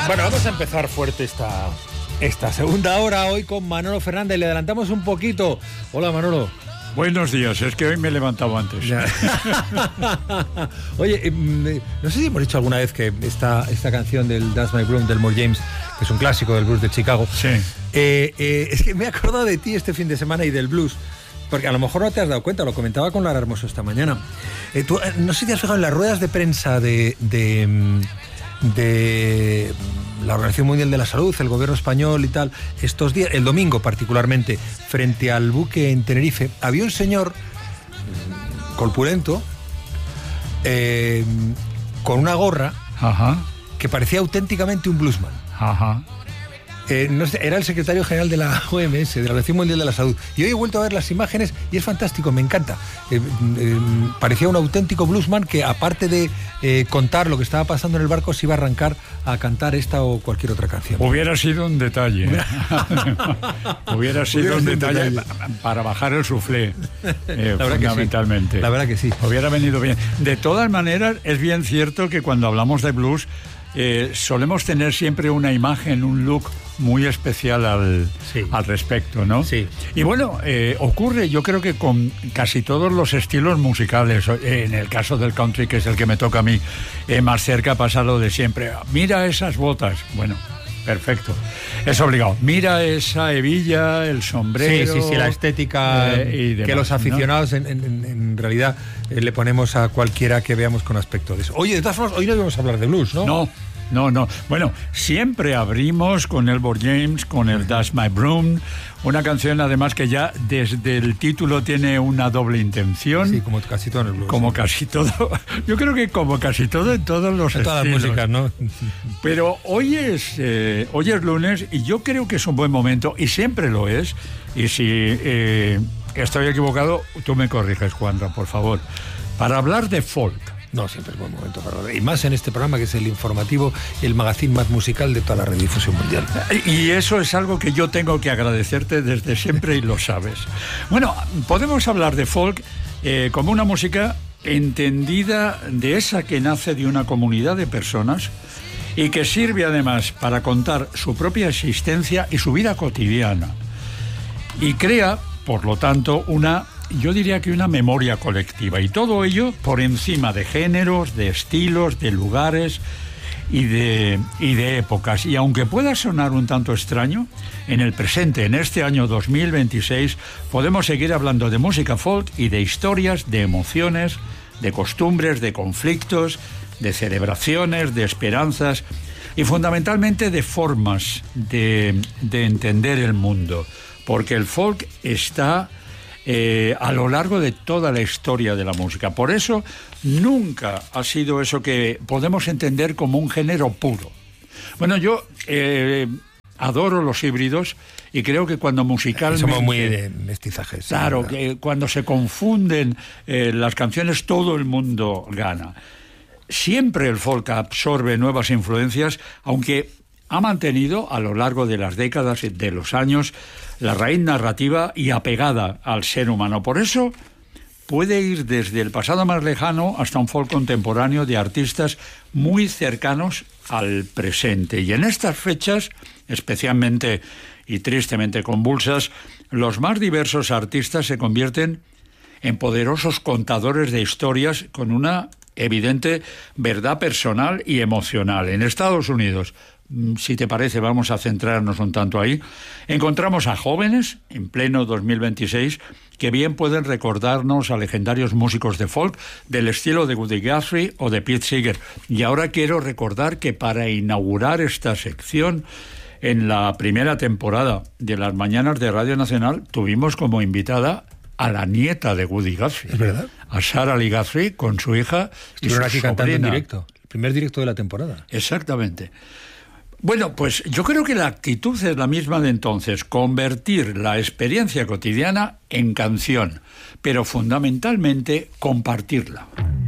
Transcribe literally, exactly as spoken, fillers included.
Bueno, vamos a empezar fuerte esta, esta segunda hora hoy con Manolo Fernández. Le adelantamos un poquito. Hola, Manolo. Buenos días, es que hoy me he levantado antes. Oye, eh, no sé si hemos dicho alguna vez que esta, esta canción del Dance My Broom del More James, que es un clásico del blues de Chicago, sí. eh, eh, es que me he acordado de ti este fin de semana y del blues, porque a lo mejor no te has dado cuenta, lo comentaba con Lara Hermoso esta mañana. Eh, tú, eh, no sé si te has fijado en las ruedas de prensa de... de de la Organización Mundial de la Salud, el gobierno español y tal, estos días, el domingo particularmente, frente al buque en Tenerife, había un señor corpulento eh, con una gorra. Ajá. Que parecía auténticamente un bluesman. Ajá. Eh, no sé, era el secretario general de la O M S, de la Organización Mundial de la Salud. Y hoy he vuelto a ver las imágenes y es fantástico, me encanta. Eh, eh, parecía un auténtico bluesman que, aparte de eh, contar lo que estaba pasando en el barco, se iba a arrancar a cantar esta o cualquier otra canción. Hubiera sido un detalle. Hubiera sido Hubiera un detalle, detalle para bajar el suflé, eh, la fundamentalmente. Que sí. La verdad que sí. Hubiera venido bien. De todas maneras, es bien cierto que cuando hablamos de blues, Eh, solemos tener siempre una imagen, un look muy especial al, sí. al respecto, ¿no? Sí. Y bueno, eh, ocurre, yo creo que con casi todos los estilos musicales. Eh, en el caso del country, que es el que me toca a mí, eh, más cerca pasa lo de siempre. Mira esas botas. Bueno, perfecto. Es obligado. Mira esa hebilla, el sombrero. Sí, sí, sí, la estética eh, y demás, que los aficionados, ¿no? en, en, en realidad, eh, le ponemos a cualquiera que veamos con aspecto de eso. Oye, de todas formas, hoy no debemos hablar de blues, ¿no? No. No, no. Bueno, siempre abrimos con Elmore James, con el That's My Broom, una canción además que ya desde el título tiene una doble intención. Sí, como casi todo en el blues. Como sí. casi todo. Yo creo que como casi todo en todos los en todas las músicas, ¿no? Pero hoy es, eh, hoy es lunes y yo creo que es un buen momento, y siempre lo es, y si eh, estoy equivocado, tú me corriges, Juanra, por favor, para hablar de folk. No, siempre es buen momento para hablar. Y más en este programa que es el informativo y el magazine más musical de toda la redifusión mundial. Y eso es algo que yo tengo que agradecerte desde siempre y lo sabes. Bueno, podemos hablar de folk eh, como una música entendida de esa que nace de una comunidad de personas y que sirve además para contar su propia existencia y su vida cotidiana. Y crea, por lo tanto, una... yo diría que una memoria colectiva, y todo ello por encima de géneros, de estilos, de lugares y de, y de épocas. Y aunque pueda sonar un tanto extraño, en el presente, en este año dos mil veintiséis, podemos seguir hablando de música folk y de historias, de emociones, de costumbres, de conflictos, de celebraciones, de esperanzas y fundamentalmente de formas de, de entender el mundo, porque el folk está... Eh, a lo largo de toda la historia de la música. Por eso nunca ha sido eso que podemos entender como un género puro. Bueno, yo eh, adoro los híbridos y creo que cuando musicalmente... Somos muy de mestizajes. Claro, sí, que cuando se confunden eh, las canciones, todo el mundo gana. Siempre el folk absorbe nuevas influencias, aunque ha mantenido a lo largo de las décadas, de los años, la raíz narrativa y apegada al ser humano. Por eso puede ir desde el pasado más lejano hasta un folk contemporáneo de artistas muy cercanos al presente. Y en estas fechas, especialmente y tristemente convulsas, los más diversos artistas se convierten en poderosos contadores de historias con una evidente verdad personal y emocional. En Estados Unidos, si te parece, vamos a centrarnos un tanto ahí, encontramos a jóvenes, en pleno dos mil veintiséis, que bien pueden recordarnos a legendarios músicos de folk del estilo de Woody Guthrie o de Pete Seeger. Y ahora quiero recordar que para inaugurar esta sección, en la primera temporada de las Mañanas de Radio Nacional, tuvimos como invitada a la nieta de Woody Guthrie. ¿Es verdad? A Sarah Lee Guthrie, con su hija y Estuvieron su aquí cantando en sobrina. directo. El primer directo de la temporada. Exactamente. Bueno, pues yo creo que la actitud es la misma de entonces, convertir la experiencia cotidiana en canción, pero fundamentalmente compartirla.